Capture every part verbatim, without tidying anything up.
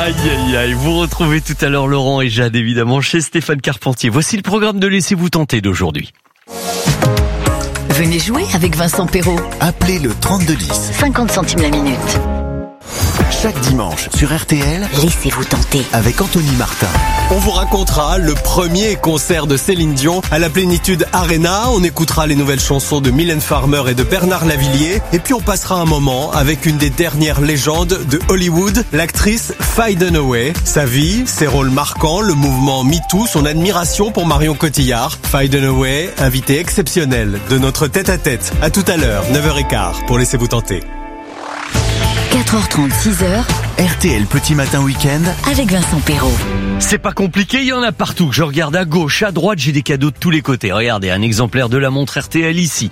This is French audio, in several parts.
Aïe, aïe, aïe. Vous retrouvez tout à l'heure Laurent et Jade, évidemment, chez Stéphane Carpentier. Voici le programme de Laissez-vous tenter d'aujourd'hui. Venez jouer avec Vincent Perrault. Appelez le trente-deux dix. cinquante centimes la minute. Chaque dimanche sur R T L, Laissez-vous tenter. avec Anthony Martin. On vous racontera le premier concert de Céline Dion à la Plénitude Arena. On écoutera les nouvelles chansons de Mylène Farmer et de Bernard Lavilliers. Et puis on passera un moment avec une des dernières légendes de Hollywood, l'actrice Faye Dunaway. Sa vie, ses rôles marquants, le mouvement MeToo, son admiration pour Marion Cotillard. Faye Dunaway, invitée exceptionnelle de notre tête-à-tête. À tout à l'heure, neuf heures quinze, pour Laissez-vous tenter. quatre heures trente, six heures, R T L Petit Matin Week-end. avec Vincent Perrault. C'est pas compliqué, il y en a partout. Je regarde à gauche, à droite, j'ai des cadeaux de tous les côtés. Regardez, un exemplaire de la montre R T L ici.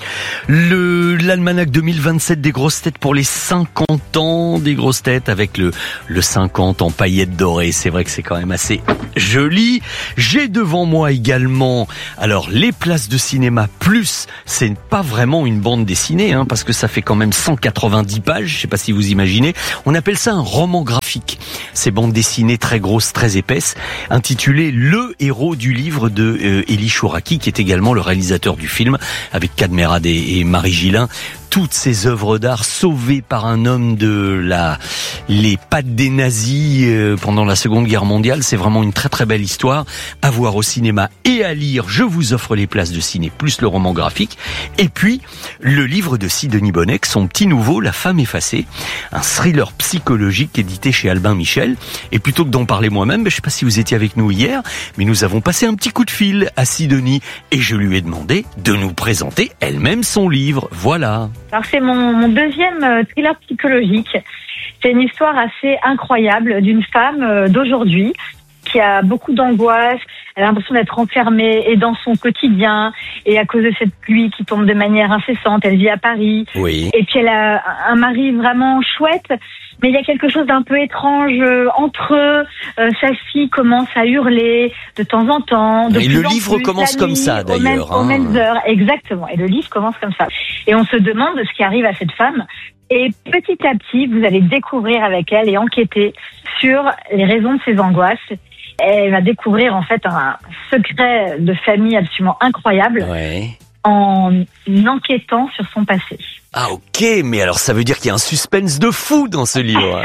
Le, l'almanach deux mille vingt-sept des grosses têtes pour les cinquante ans des grosses têtes avec le, le cinquante en paillettes dorées. C'est vrai que c'est quand même assez joli. J'ai devant moi également, alors, les places de cinéma plus, c'est pas vraiment une bande dessinée, hein, parce que ça fait quand même cent quatre-vingt-dix pages. Je sais pas si vous imaginez. On appelle ça un roman graphique. Ces bandes dessinées très grosses, très épaisses, intitulé Le héros du livre de euh, Élie Chouraki, qui est également le réalisateur du film, avec Cadmerade et, et Marie Gillin. Toutes ces œuvres d'art sauvées par un homme de la les pattes des nazis euh, pendant la Seconde Guerre mondiale. C'est vraiment une très très belle histoire à voir au cinéma et à lire. Je vous offre les places de ciné plus le roman graphique. Et puis le livre de Sidonie Bonnec, son petit nouveau La femme effacée, un thriller psychologique édité chez Albin Michel. Et plutôt que d'en parler moi-même, je ne sais pas si vous étiez avec nous hier, mais nous avons passé un petit coup de fil à Sidonie et je lui ai demandé de nous présenter elle-même son livre. Voilà. Alors c'est mon, mon deuxième euh, thriller psychologique. C'est une histoire assez incroyable d'une femme euh, d'aujourd'hui qui a beaucoup d'angoisse. Elle a l'impression d'être enfermée et dans son quotidien. Et à cause de cette pluie qui tombe de manière incessante, elle vit à Paris. Oui. Et puis elle a un mari vraiment chouette. Mais il y a quelque chose d'un peu étrange euh, entre eux. Euh, sa fille commence à hurler de temps en temps. De Et plus le en livre plus, commence la comme nuit, ça, aux mêmes- d'ailleurs, Aux hein. mêmes heures, exactement. Et le livre commence comme ça. Et on se demande ce qui arrive à cette femme. Et petit à petit, vous allez découvrir avec elle et enquêter sur les raisons de ses angoisses. Elle va découvrir en fait un secret de famille absolument incroyable Ouais. en enquêtant sur son passé. Ah ok, mais alors ça veut dire qu'il y a un suspense de fou dans ce livre.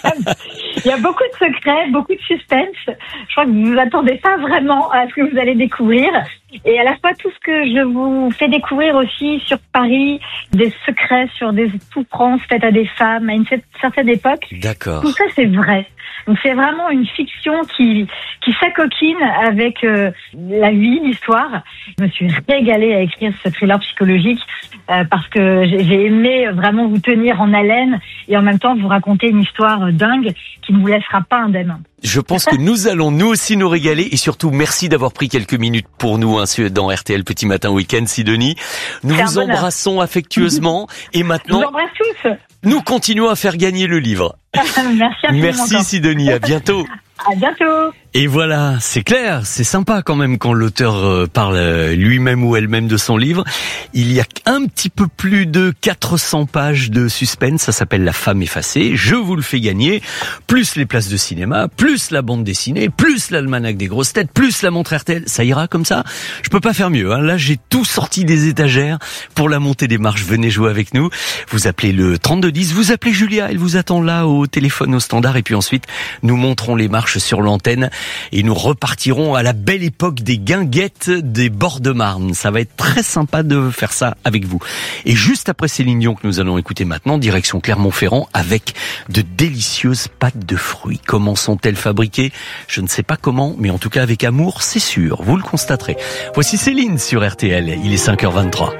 Il y a beaucoup de secrets, beaucoup de suspense. Je crois que vous vous attendez pas vraiment à ce que vous allez découvrir. Et à la fois tout ce que je vous fais découvrir aussi sur Paris, des secrets sur des souffrances faites à des femmes à une certaine époque. D'accord. Tout ça c'est vrai. Donc c'est vraiment une fiction qui qui s'acoquine avec euh, la vie, l'histoire. Je me suis régalée à écrire ce thriller psychologique euh, parce que j'ai, j'ai aimé vraiment vous tenir en haleine et en même temps vous raconter une histoire dingue qui ne vous laissera pas indemne. Je pense que nous allons nous aussi nous régaler et surtout merci d'avoir pris quelques minutes pour nous hein, dans R T L Petit Matin Week-end, Sidonie. Nous C'est un vous bonheur. embrassons affectueusement et Je vous maintenant embrasse tous. nous continuons à faire gagner le livre. Merci infiniment Merci encore. Sidonie, à bientôt. À bientôt. Et voilà, c'est clair, c'est sympa quand même quand l'auteur euh, parle euh, lui-même ou elle-même de son livre. Il y a un petit peu plus de quatre cents pages de suspense, ça s'appelle La femme effacée. Je vous le fais gagner, plus les places de cinéma, plus la bande dessinée, plus l'almanach des grosses têtes, plus la montre R T L. Ça ira comme ça? Je peux pas faire mieux. Hein. Là, j'ai tout sorti des étagères pour la montée des marches. Venez jouer avec nous. Vous appelez le trente-deux dix, vous appelez Julia, elle vous attend là au téléphone au standard et puis ensuite nous monterons les marches sur l'antenne et nous repartirons à la belle époque des guinguettes des bords de Marne. Ça va être très sympa de faire ça avec vous. Et juste après Céline Dion que nous allons écouter maintenant, direction Clermont-Ferrand avec de délicieuses pâtes de fruits. Comment sont-elles fabriquées? Je ne sais pas comment, mais en tout cas avec amour, c'est sûr. Vous le constaterez. Voici Céline sur R T L. Il est cinq heures vingt-trois.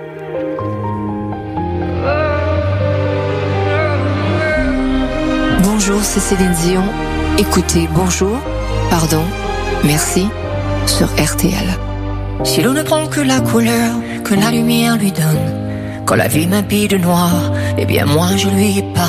Bonjour, c'est Céline Dion. Écoutez Bonjour, pardon, merci sur R T L. Si l'on ne prend que la couleur que la lumière lui donne, quand la vie m'habille de noir, eh bien moi je lui pardonne.